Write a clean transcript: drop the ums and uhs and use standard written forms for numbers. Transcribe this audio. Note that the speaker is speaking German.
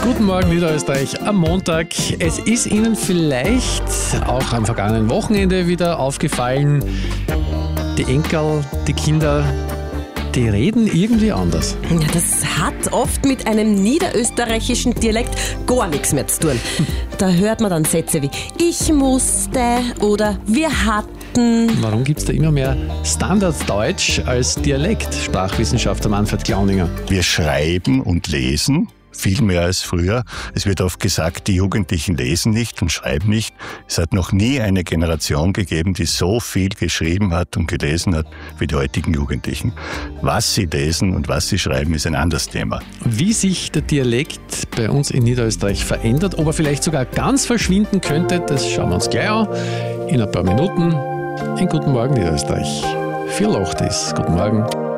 Guten Morgen Niederösterreich am Montag. Es ist Ihnen vielleicht auch am vergangenen Wochenende wieder aufgefallen, die Enkel, die Kinder, die reden irgendwie anders. Ja, das hat oft mit einem niederösterreichischen Dialekt gar nichts mehr zu tun. Da hört man dann Sätze wie ich musste oder wir hatten. Warum gibt es da immer mehr Standarddeutsch als Dialekt? Sprachwissenschaftler Manfred Glauninger. Wir schreiben und lesen viel mehr als früher. Es wird oft gesagt, die Jugendlichen lesen nicht und schreiben nicht. Es hat noch nie eine Generation gegeben, die so viel geschrieben hat und gelesen hat wie die heutigen Jugendlichen. Was sie lesen und was sie schreiben, ist ein anderes Thema. Wie sich der Dialekt bei uns in Niederösterreich verändert, ob er vielleicht sogar ganz verschwinden könnte, das schauen wir uns gleich an. In ein paar Minuten. Einen guten Morgen Niederösterreich. Für Lochtis. Guten Morgen.